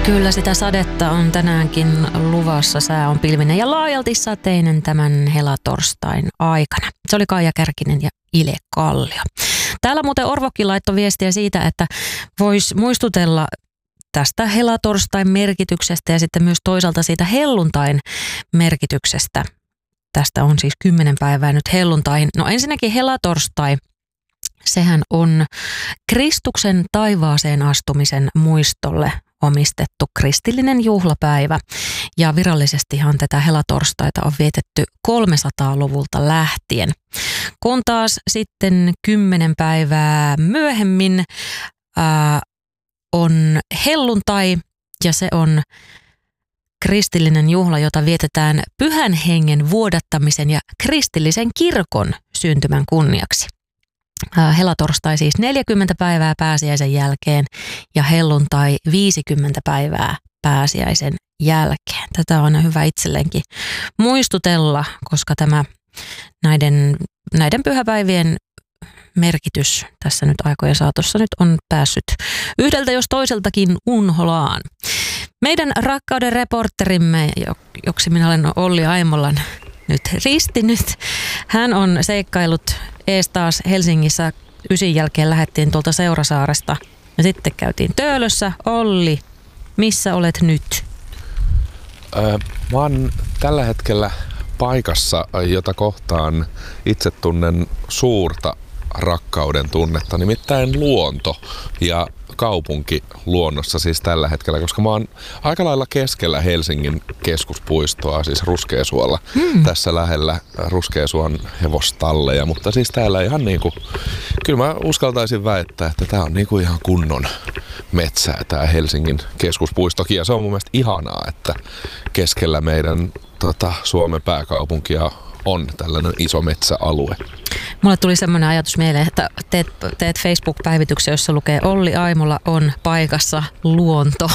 Kyllä sitä sadetta on tänäänkin luvassa. Sää on pilvinen ja laajalti sateinen tämän helatorstain aikana. Se oli Kaija Kärkinen ja Ile Kallio. Täällä muuten Orvokin laittoi viestiä siitä, että voisi muistutella tästä helatorstain merkityksestä ja sitten myös toisaalta siitä helluntain merkityksestä. Tästä on siis 10 päivää nyt helluntaihin. No ensinnäkin helatorstai, sehän on Kristuksen taivaaseen astumisen muistolle omistettu kristillinen juhlapäivä. Ja virallisestihan tätä helatorstaita on vietetty 300-luvulta lähtien. Kun taas sitten 10 päivää myöhemmin on helluntai ja se on kristillinen juhla, jota vietetään Pyhän Hengen vuodattamisen ja kristillisen kirkon syntymän kunniaksi. Helatorstai siis 40 päivää pääsiäisen jälkeen ja helluntai 50 päivää pääsiäisen jälkeen. Tätä on aina hyvä itselleenkin muistutella, koska tämä näiden pyhäpäivien merkitys tässä nyt aikojen saatossa nyt on päässyt yhdeltä jos toiseltakin unholaan. Meidän rakkauden reporterimme, joksi minä olen Olli Aimolan nyt ristinyt, hän on seikkailut ees taas Helsingissä. 9 jälkeen lähdettiin tuolta Seurasaaresta ja sitten käytiin Töölössä. Olli, missä olet nyt? Mä oon tällä hetkellä paikassa, jota kohtaan itse tunnen suurta rakkauden tunnetta, nimittäin luonto ja kaupunki luonnossa siis tällä hetkellä, koska mä oon aika lailla keskellä Helsingin keskuspuistoa, siis Ruskeasuolla, tässä lähellä Ruskeasuon hevostalleja, mutta siis täällä ihan niinku, kyllä mä uskaltaisin väittää, että tää on niinku ihan kunnon metsää tää Helsingin keskuspuistokin ja se on mun mielestä ihanaa, että keskellä meidän Suomen pääkaupunkia on tällainen iso metsäalue. Mulle tuli semmoinen ajatus mieleen, että teet Facebook-päivityksen, jossa lukee Olli Aimola on paikassa luonto.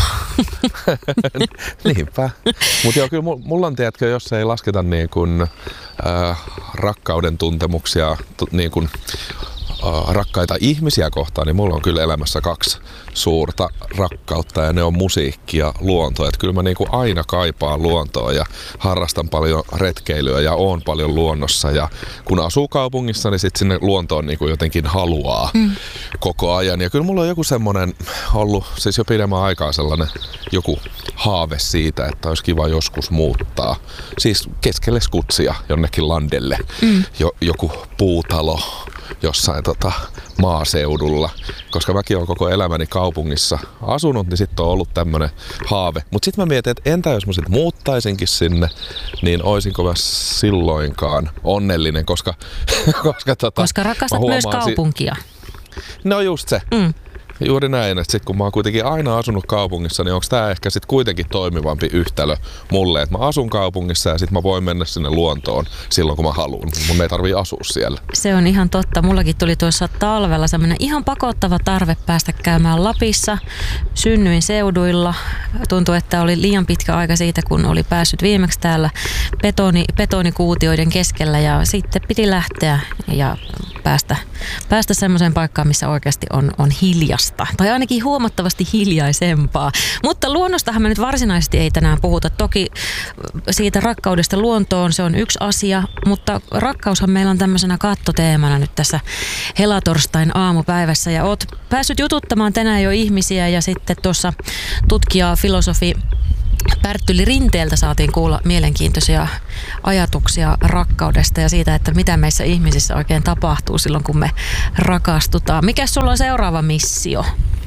Niinpä. Mutta joo, kyllä mulla on, tiedätkö, jos ei lasketa niin kuin, rakkauden tuntemuksia, niin kuin, rakkaita ihmisiä kohtaan, niin mulla on kyllä elämässä 2 suurta rakkautta ja ne on musiikki ja luonto. Et kyllä mä niinku aina kaipaan luontoa ja harrastan paljon retkeilyä ja oon paljon luonnossa ja kun asuu kaupungissa, niin sit sinne luontoon niinku jotenkin haluaa koko ajan. Ja kyllä mulla on joku semmonen ollut siis jo pidemmän aikaa sellainen joku haave siitä, että olisi kiva joskus muuttaa. Siis keskelle Skutsia jonnekin landelle. Joku puutalo jossain maaseudulla, koska mäkin olen koko elämäni kaupungissa asunut, niin sitten on ollut tämmönen haave. Mutta sitten mä mietin, että entä jos mä sit muuttaisinkin niin oisinko mä silloinkaan onnellinen, koska rakastat myös kaupunkia. No just se. Juuri näin, että sit kun mä oon kuitenkin aina asunut kaupungissa, niin onko tää ehkä sit kuitenkin toimivampi yhtälö mulle, että mä asun kaupungissa ja sit mä voin mennä sinne luontoon silloin kun mä haluan. Mun ei tarvii asua siellä. Se on ihan totta. Mullakin tuli tuossa talvella semmoinen ihan pakottava tarve päästä käymään Lapissa. Synnyin seuduilla. Tuntui, että oli liian pitkä aika siitä, kun oli päässyt viimeksi täällä betonikuutioiden keskellä ja sitten piti lähteä ja päästä semmoiseen paikkaan, missä oikeasti on hiljasta. Tai ainakin huomattavasti hiljaisempaa. Mutta luonnostahan me nyt varsinaisesti ei tänään puhuta. Toki siitä rakkaudesta luontoon se on yksi asia, mutta rakkaushan meillä on tämmöisenä kattoteemana nyt tässä helatorstain aamupäivässä. Ja oot päässyt jututtamaan tänään jo ihmisiä ja sitten tuossa tutkija, filosofi Pärttyli Rinteeltä saatiin kuulla mielenkiintoisia ajatuksia rakkaudesta ja siitä, että mitä meissä ihmisissä oikein tapahtuu silloin, kun me rakastutaan. Mikäs sulla on seuraava missio?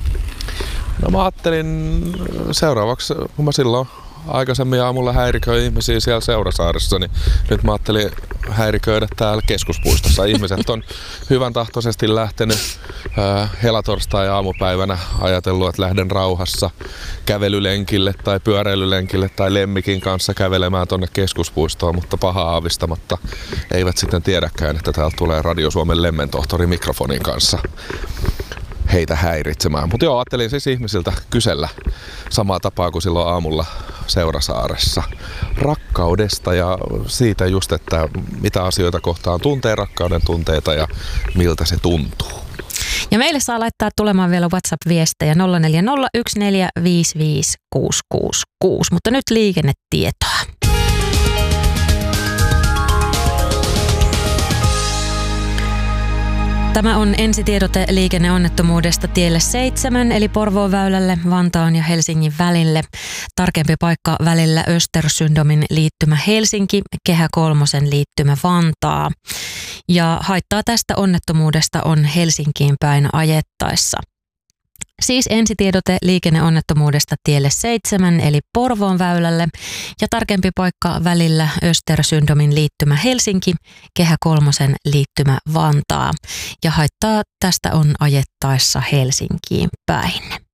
No mä ajattelin seuraavaksi, kun mä silloin aikaisemmin aamulla häiriköin ihmisiä siellä Seurasaaressa, niin nyt mä ajattelin häiriköidä täällä keskuspuistossa. Ihmiset on hyvän tahtoisesti lähtenyt helatorstai aamupäivänä ajatellut, että lähden rauhassa kävelylenkille tai pyöräilylenkille tai lemmikin kanssa kävelemään tonne keskuspuistoon, mutta pahaa aavistamatta eivät sitten tiedäkään, että täältä tulee Radio Suomen lemmentohtori mikrofonin kanssa heitä häiritsemään. Mutta joo, ajattelin siis ihmisiltä kysellä samaa tapaa kuin silloin aamulla Seurasaaressa rakkaudesta ja siitä just, että mitä asioita kohtaan tuntee rakkauden tunteita ja miltä se tuntuu. Ja meille saa laittaa tulemaan vielä WhatsApp-viestejä 0401455666, mutta nyt liikennetietoa. Tämä on ensitiedote liikenneonnettomuudesta tielle 7, eli Porvoon väylälle Vantaan ja Helsingin välille. Tarkempi paikka välillä Östersyndomin liittymä Helsinki, Kehä kolmosen liittymä Vantaa. Ja haittaa tästä onnettomuudesta on Helsinkiin päin ajettaessa. Siis ensitiedote liikenneonnettomuudesta tielle 7, eli Porvoon väylälle, ja tarkempi paikka välillä Östersyndomin liittymä Helsinki, Kehä kolmosen liittymä Vantaa. Ja haittaa tästä on ajettaessa Helsinkiin päin.